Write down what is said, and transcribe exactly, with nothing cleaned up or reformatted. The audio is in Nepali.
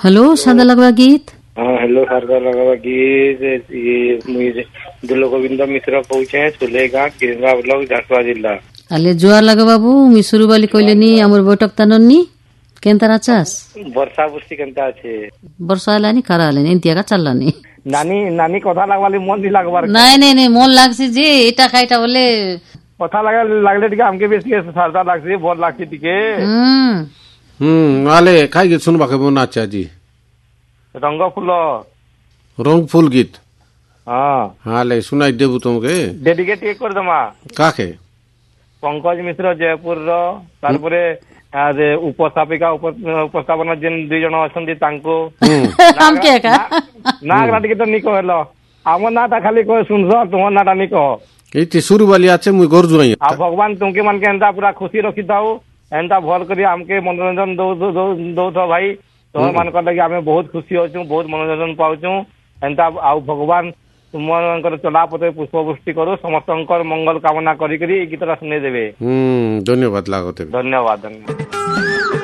हेलो सादा लगवा गीत हाँ हेलो सादा लगवा गीत ये मुझे दुल्लो गोविंद मिश्र पहुंचे सुले गाँव किरंगा ब्लॉक झारसुगुड़ा जिला आले जुआर लगा बाबू मिसुरु बाली कहलेनी आमर बैठक ताननी केनता राचास वर्षा बुर्षी केनता আছে वर्षा हलानी खरा हलानी एंतिया का चललानी नानी नानी कथा लागवाली मन नहीं लागबार नहीं नहीं नहीं मन लागसी जे एटा खाइटा बोले कथा लागा लागले टिके हमके बेसी सरदा लागसी बोल लागसी टिके हम्म हम्म आले काय गीत सुनबाके मन अच्छा जी रंग फूल रंग फूल गीत हाँ हाले सुनाई देबू तुमके डेडिकेट एक कर दमा काके पंकज मिश्र जयपुर रो तारपरे आजे उपस्थापिका उपस्थापना जिन दुई जन अछंती तांको हम के का नागरा टिके तो निको हेलो आम नाटा खाली कह सुनस तुम नाटा निक एति शुरू वाली आछे मुई गरजु आई आ भगवान तुमके मन के एंता पूरा खुशी रखी थाउ एंता भल करी हमके मनोरंजन दो दो दो तो भाई तो मान कर लगे हमें बहुत खुशी होचू बहुत मनोरंजन पाउचू एंता आ भगवान तुम चला पथे पुष्पवृष्टि करो समस्त मंगल कामना करी करी गीतटा सुने देवे हम्म धन्यवाद लागते धन्यवाद धन्यवाद।